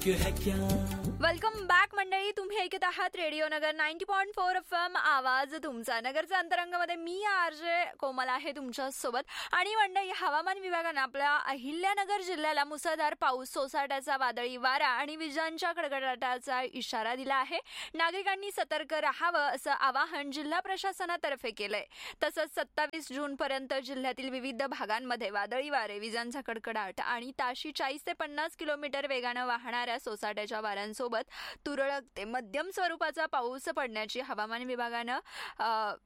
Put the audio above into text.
Welcome back मंडळी. तुम्ही ऐकत आहात रेडिओ नगर 90.4 FM आवाज तुमचा. नगरच्या अंतरंगामध्ये मी आरजे कोमल आहे तुमच्या सोबत. आणि मंडळी, हवामान विभागानं आपल्या अहिल्यानगर जिल्ह्याला मुसळधार पाऊस, सोसाट्याचा वादळी वारा आणि विजांच्या कडकडाटाचा इशारा दिला आहे. नागरिकांनी सतर्क राहावं असं आवाहन जिल्हा प्रशासनातर्फे केलंय. तसंच 27 जून पर्यंत जिल्ह्यातील विविध भागांमध्ये वादळी वारे, विजांचा कडकडाट आणि ताशी 40 ते 50 किलोमीटर वेगानं वाहणाऱ्या सोसाट्याच्या वाऱ्यांसोबत तुरळक ते मध्यम स्वरूपाचा पाऊस पडण्याची हवामान विभागानं